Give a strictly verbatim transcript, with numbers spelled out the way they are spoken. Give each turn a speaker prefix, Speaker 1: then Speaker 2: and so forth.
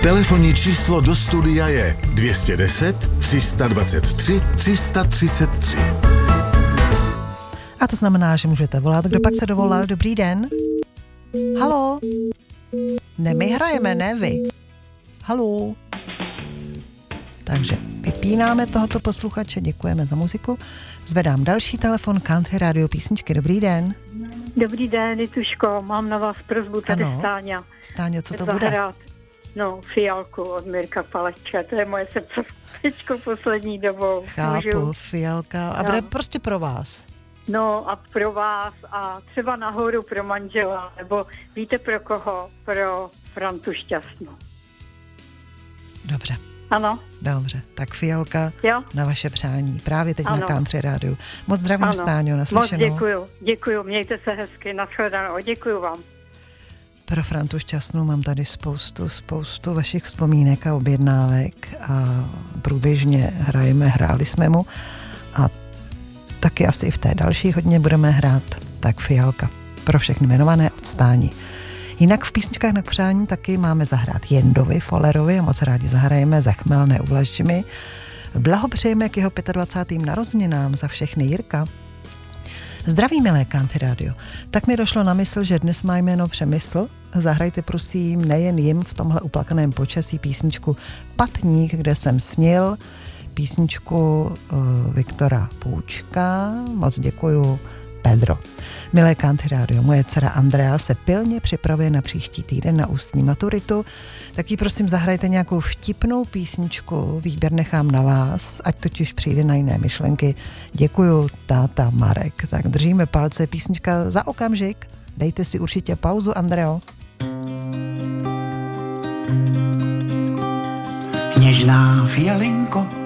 Speaker 1: Telefonní číslo do studia je dvě stě deset, tři sta dvacet tři, tři sta třicet tři.
Speaker 2: A to znamená, že můžete volat. Kdo pak se dovolal? Dobrý den. Haló? Ne, my hrajeme, ne vy. Haló? Takže vypínáme tohoto posluchače, děkujeme za muziku. Zvedám další telefon, Country Radio Písničky. Dobrý den.
Speaker 3: Dobrý den, Nituško, mám na vás prosbu, tady
Speaker 2: ano.
Speaker 3: Stáňa.
Speaker 2: Stáňo, co to
Speaker 3: Zahrát,
Speaker 2: bude?
Speaker 3: No, Fialku od Mirka Paleče, to je moje srdcovečko poslední dobou.
Speaker 2: Chápu,
Speaker 3: Můžu?
Speaker 2: Fialka. A
Speaker 3: No.
Speaker 2: bude prostě pro vás.
Speaker 3: No a pro vás a třeba nahoru pro manžela, nebo víte pro koho? Pro Frantu Šťastnou.
Speaker 2: Dobře.
Speaker 3: Ano?
Speaker 2: Dobře, tak Fialka
Speaker 3: Jo?
Speaker 2: na vaše přání. Právě teď
Speaker 3: Ano.
Speaker 2: na Country Radio. Moc zdravím,
Speaker 3: Ano.
Speaker 2: Stáňo,
Speaker 3: Moc
Speaker 2: naslyšenou.
Speaker 3: děkuju, děkuju, mějte se hezky, nashledanou, děkuju vám.
Speaker 2: Pro Frantu Šťastnou mám tady spoustu, spoustu vašich vzpomínek a objednávek a průběžně hrajeme, hráli jsme mu a taky asi i v té další hodně budeme hrát, tak Fialka. Pro všechny jmenované od Stání. Jinak v písničkách na přání taky máme zahrát Jendovi, Follerovi a moc rádi zahrajeme za chmelné uvlažďmi. Blahopřejeme k jeho dvacátým pátým narozeninám za všechny Jirka. Zdraví, milé Country Radio. Tak mi došlo na mysl, že dnes má jméno Přemysl. Zahrajte prosím nejen jim v tomhle uplakaném počasí písničku Patník, kde jsem snil, písničku uh, Viktora Půčka. Moc děkuju, Pedro. Milé Country Radio, moje dcera Andrea se pilně připravuje na příští týden na ústní maturitu, tak jí prosím zahrajte nějakou vtipnou písničku, výběr nechám na vás, ať totiž přijde na jiné myšlenky. Děkuju, táta Marek. Tak držíme palce, písnička za okamžik, dejte si určitě pauzu, Andreo.
Speaker 4: Něžná fialinko,